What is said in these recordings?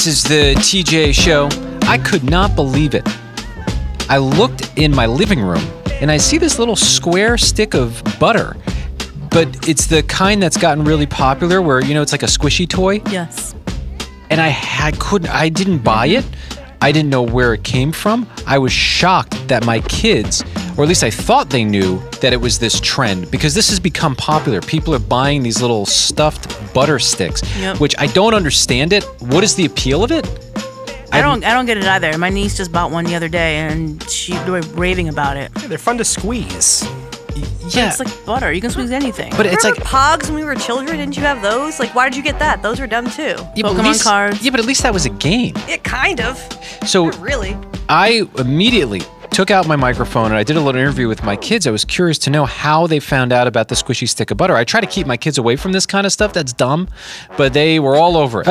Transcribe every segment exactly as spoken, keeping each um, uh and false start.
This is the T J Show. I could not believe it. I looked in my living room and I see this little square stick of butter, but it's the kind that's gotten really popular where, you know, it's like a squishy toy. Yes. And I, I couldn't, I didn't buy it. I didn't know where it came from. I was shocked that my kids, or at least I thought they knew that it was this trend, because this has become popular. People are buying these little stuffed butter sticks, Yep. which I don't understand it. What is the appeal of it? I don't I don't get it either. My niece just bought one the other day and she they were raving about it. Yeah, they're fun to squeeze. Yeah, It's like butter. You can squeeze anything. but it's like Remember Pogs when we were children? Didn't you have those? Like, why did you get that? Those were dumb too. yeah, but at Pokemon least- cards. Yeah, but at least that was a game. Yeah, kind of. So Not really. I immediately took out my microphone and I did a little interview with my kids. I was curious to know how they found out about the squishy stick of butter. I try to keep my kids away from this kind of stuff. That's dumb, but they were all over it.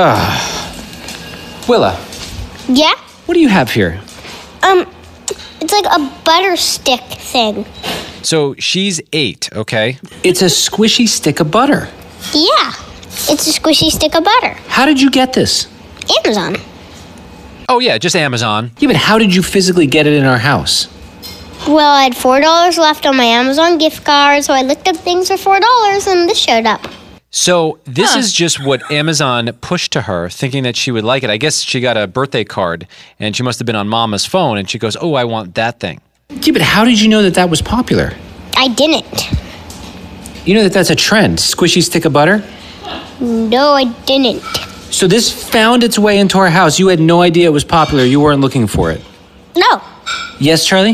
Willa, Yeah? what do you have here? Um, it's like a butter stick thing. So she's eight, okay? It's a squishy stick of butter. Yeah. It's a squishy stick of butter. How did you get this? Amazon. Oh, yeah, just Amazon. Yeah, but how did you physically get it in our house? Well, I had four dollars left on my Amazon gift card, so I looked up things for four dollars and this showed up. So this Huh. is just what Amazon pushed to her, thinking that she would like it. I guess she got a birthday card, and she must have been on Mama's phone, and she goes, oh, I want that thing. Yeah, but how did you know that that was popular? I didn't. You know that that's a trend, squishy stick of butter? No, I didn't. So this found its way into our house. You had no idea it was popular. You weren't looking for it. No. Yes, Charlie?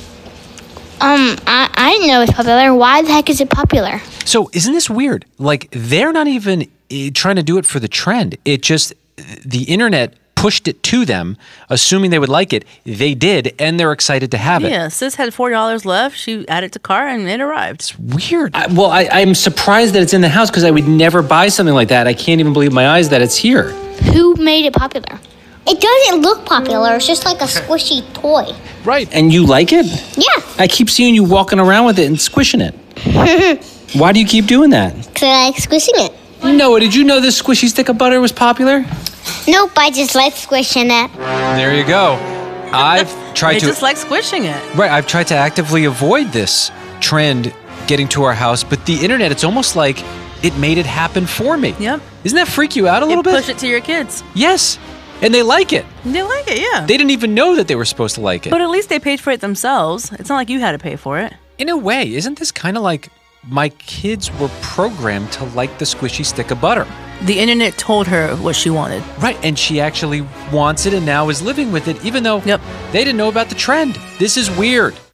Um, I, I didn't know it was popular. Why the heck is it popular? So isn't this weird? Like, they're not even eh, trying to do it for the trend. It just, the internet pushed it to them, assuming they would like it. They did, and they're excited to have it. Yeah, sis had four dollars left. She added to cart and it arrived. Weird. I, well, I, I'm surprised that it's in the house because I would never buy something like that. I can't even believe my eyes that it's here. Who made it popular? It doesn't look popular. It's just like a squishy toy. Right. And you like it? Yeah. I keep seeing you walking around with it and squishing it. Why do you keep doing that? Because I like squishing it. Noah, did you know this squishy stick of butter was popular? Nope, I just like squishing it. There you go. I've tried They to just like squishing it. Right, I've tried to actively avoid this trend getting to our house, but the internet, it's almost like it made it happen for me. Yep. Isn't that freak you out a little You bit? push it to your kids. Yes. And they like it. They like it, yeah. They didn't even know that they were supposed to like it. But at least they paid for it themselves. It's not like you had to pay for it. In a way, isn't this kind of like my kids were programmed to like the squishy stick of butter? The internet told her what she wanted. Right, and she actually wants it and now is living with it, even though Yep. they didn't know about the trend. This is weird.